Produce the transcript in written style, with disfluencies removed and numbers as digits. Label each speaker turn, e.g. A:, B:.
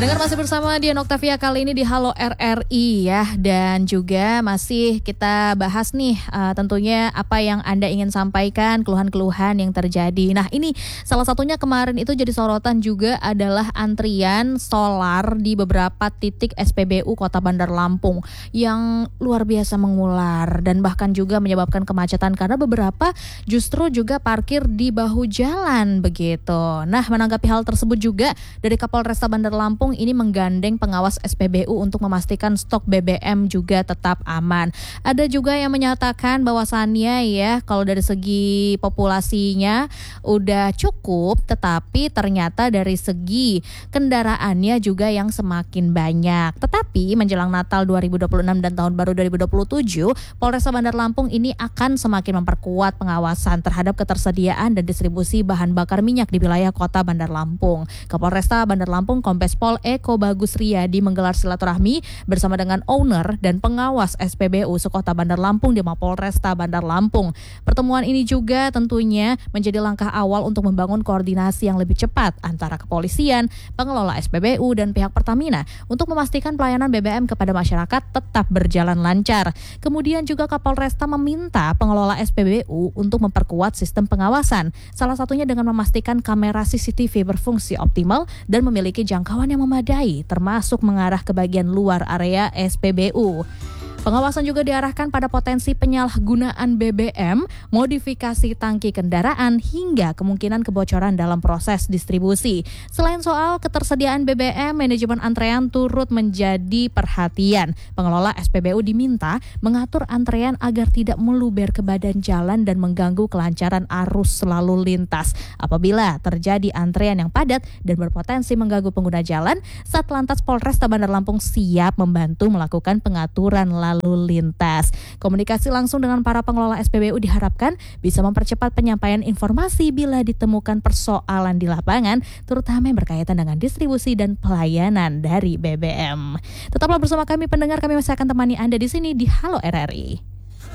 A: Pendengar masih bersama Dian Oktavia kali ini di Halo RRI ya. Dan juga masih kita bahas nih tentunya apa yang Anda ingin sampaikan, keluhan-keluhan yang terjadi. Nah ini salah satunya kemarin itu jadi sorotan juga adalah antrian solar di beberapa titik SPBU Kota Bandar Lampung yang luar biasa mengular dan bahkan juga menyebabkan kemacetan karena beberapa justru juga parkir di bahu jalan begitu. Nah menanggapi hal tersebut juga dari Kapolresta Bandar Lampung ini menggandeng pengawas SPBU untuk memastikan stok BBM juga tetap aman. Ada juga yang menyatakan bahwasannya ya kalau dari segi populasinya udah cukup, tetapi ternyata dari segi kendaraannya juga yang semakin banyak. Tetapi menjelang Natal 2026 dan Tahun Baru 2027, Polresta Bandar Lampung ini akan semakin memperkuat pengawasan terhadap ketersediaan dan distribusi bahan bakar minyak di wilayah Kota Bandar Lampung. Kapolresta Bandar Lampung Kombes Pol Eko Bagus Riyadi menggelar silaturahmi bersama dengan owner dan pengawas SPBU sekota Bandar Lampung di Mapolresta Bandar Lampung. Pertemuan ini juga tentunya menjadi langkah awal untuk membangun koordinasi yang lebih cepat antara kepolisian, pengelola SPBU dan pihak Pertamina untuk memastikan pelayanan BBM kepada masyarakat tetap berjalan lancar. Kemudian juga Kapolresta meminta pengelola SPBU untuk memperkuat sistem pengawasan, salah satunya dengan memastikan kamera CCTV berfungsi optimal dan memiliki jangkauan yang memadai, termasuk mengarah ke bagian luar area SPBU. Pengawasan juga diarahkan pada potensi penyalahgunaan BBM, modifikasi tangki kendaraan, hingga kemungkinan kebocoran dalam proses distribusi. Selain soal ketersediaan BBM, manajemen antrean turut menjadi perhatian. Pengelola SPBU diminta mengatur antrean agar tidak meluber ke badan jalan dan mengganggu kelancaran arus lalu lintas. Apabila terjadi antrean yang padat dan berpotensi mengganggu pengguna jalan, Satlantas Polresta Bandar Lampung siap membantu melakukan pengaturan lalu lintas. Komunikasi langsung dengan para pengelola SPBU diharapkan bisa mempercepat penyampaian informasi bila ditemukan persoalan di lapangan, terutama yang berkaitan dengan distribusi dan pelayanan dari BBM. Tetaplah bersama kami pendengar, kami masih akan temani Anda di sini di Halo RRI.